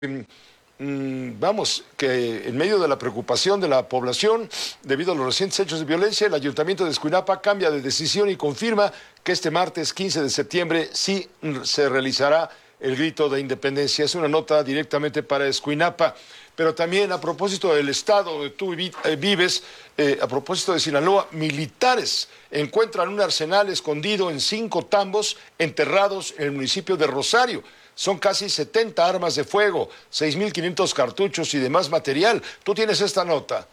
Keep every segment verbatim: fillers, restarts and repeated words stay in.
Mm, Vamos, que en medio de la preocupación de la población debido a los recientes hechos de violencia, el Ayuntamiento de Escuinapa cambia de decisión y confirma que este martes quince de septiembre sí se realizará el grito de independencia. Es una nota directamente para Escuinapa. Pero también a propósito del estado donde tú vives, eh, a propósito de Sinaloa, militares encuentran un arsenal escondido en cinco tambos enterrados en el municipio de Rosario. Son casi setenta armas de fuego, seis mil quinientos cartuchos y demás material. Tú tienes esta nota.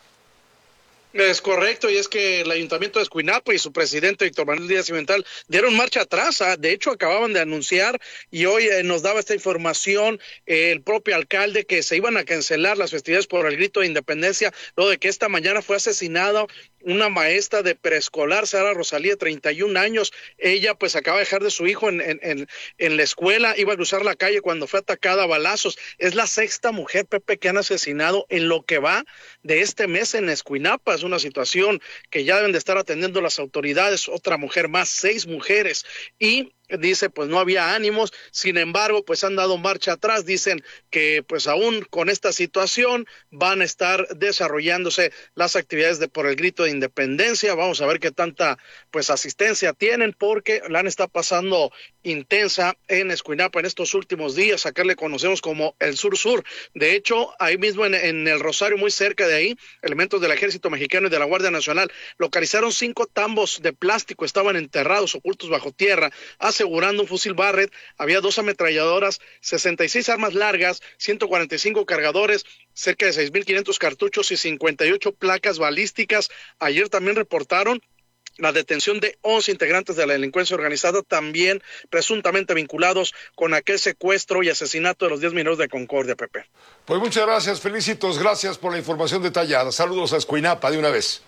Es correcto, y es que el Ayuntamiento de Escuinapa y su presidente Víctor Manuel Díaz Cimental dieron marcha atrás. ¿eh? De hecho, acababan de anunciar, y hoy eh, nos daba esta información eh, el propio alcalde, que se iban a cancelar las festividades por el grito de independencia, luego de que esta mañana fue asesinada una maestra de preescolar, Sara Rosalía, treinta y un años. Ella pues acaba de dejar de su hijo en, en, en, en la escuela, iba a cruzar la calle cuando fue atacada a balazos. Es la sexta mujer, Pepe, que han asesinado en lo que va de este mes en Escuinapa. Es una situación que ya deben de estar atendiendo las autoridades. Otra mujer más, seis mujeres, y dice pues no había ánimos. Sin embargo, pues han dado marcha atrás. Dicen que pues aún con esta situación van a estar desarrollándose las actividades de por el grito de independencia. Vamos a ver qué tanta pues asistencia tienen, porque la han estado pasando intensa en Escuinapa en estos últimos días. Acá le conocemos como el Sur Sur. De hecho, ahí mismo en, en el Rosario, muy cerca de ahí, elementos del Ejército Mexicano y de la Guardia Nacional localizaron cinco tambos de plástico, estaban enterrados, ocultos bajo tierra, asegurando un fusil Barrett. Había dos ametralladoras, sesenta y seis armas largas, ciento cuarenta y cinco cargadores, cerca de seis mil quinientos cartuchos y cincuenta y ocho placas balísticas. Ayer también reportaron la detención de once integrantes de la delincuencia organizada, también presuntamente vinculados con aquel secuestro y asesinato de los diez mineros de Concordia, Pepe. Pues muchas gracias, felicitos, gracias por la información detallada. Saludos a Escuinapa de una vez.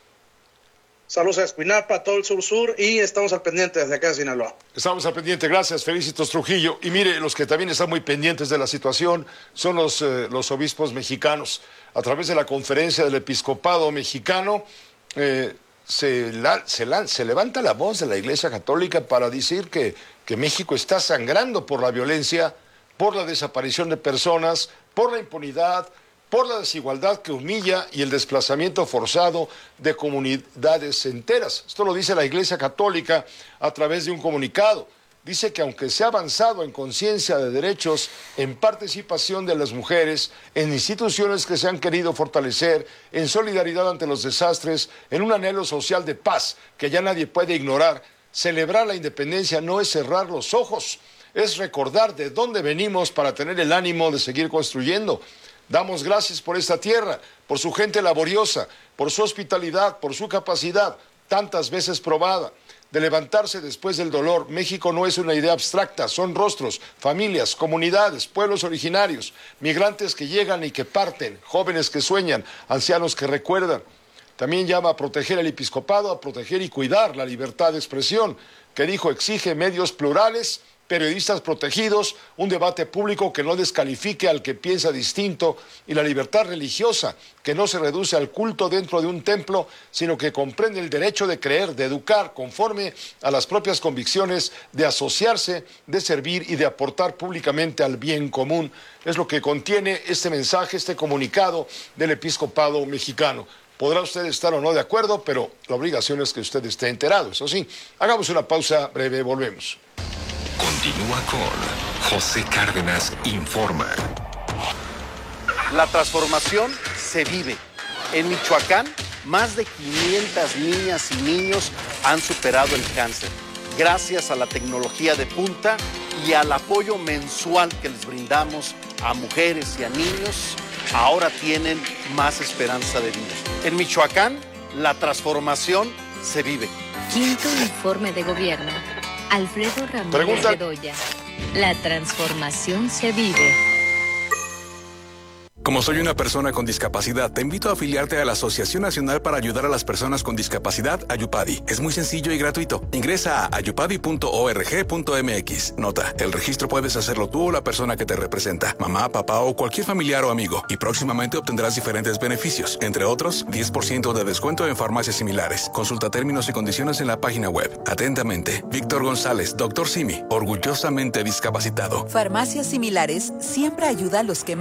Saludos a Escuinapa, todo el sur sur, y estamos al pendiente desde acá de Sinaloa. Estamos al pendiente, gracias, felicitos Trujillo. Y mire, los que también están muy pendientes de la situación son los, eh, los obispos mexicanos. A través de la conferencia del episcopado mexicano, eh, se, la, se, la, se levanta la voz de la Iglesia Católica para decir que, que México está sangrando por la violencia, por la desaparición de personas, por la impunidad, por la desigualdad que humilla y el desplazamiento forzado de comunidades enteras. Esto lo dice la Iglesia Católica a través de un comunicado. Dice que aunque se ha avanzado en conciencia de derechos, en participación de las mujeres, en instituciones que se han querido fortalecer, en solidaridad ante los desastres, en un anhelo social de paz que ya nadie puede ignorar, celebrar la independencia no es cerrar los ojos, es recordar de dónde venimos para tener el ánimo de seguir construyendo. Damos gracias por esta tierra, por su gente laboriosa, por su hospitalidad, por su capacidad, tantas veces probada, de levantarse después del dolor. México no es una idea abstracta, son rostros, familias, comunidades, pueblos originarios, migrantes que llegan y que parten, jóvenes que sueñan, ancianos que recuerdan. También llama a proteger el episcopado, a proteger y cuidar la libertad de expresión, que dijo exige medios plurales, periodistas protegidos, un debate público que no descalifique al que piensa distinto y la libertad religiosa, que no se reduce al culto dentro de un templo, sino que comprende el derecho de creer, de educar conforme a las propias convicciones, de asociarse, de servir y de aportar públicamente al bien común. Es lo que contiene este mensaje, este comunicado del episcopado mexicano. Podrá usted estar o no de acuerdo, pero la obligación es que usted esté enterado, eso sí. Hagamos una pausa breve, volvemos. Continúa con José Cárdenas Informa. La transformación se vive. En Michoacán, más de quinientas niñas y niños han superado el cáncer. Gracias a la tecnología de punta y al apoyo mensual que les brindamos a mujeres y a niños, ahora tienen más esperanza de vida. En Michoacán, la transformación se vive. Quinto informe de gobierno. Alfredo Ramírez Pregunta. Bedoya. La transformación se vive. Como soy una persona con discapacidad, te invito a afiliarte a la Asociación Nacional para Ayudar a las Personas con Discapacidad, Ayupadi. Es muy sencillo y gratuito. Ingresa a ayupadi punto org punto mx. Nota, el registro puedes hacerlo tú o la persona que te representa, mamá, papá o cualquier familiar o amigo. Y próximamente obtendrás diferentes beneficios, entre otros, diez por ciento de descuento en farmacias similares. Consulta términos y condiciones en la página web. Atentamente, Víctor González, doctor Simi, orgullosamente discapacitado. Farmacias similares siempre ayuda a los que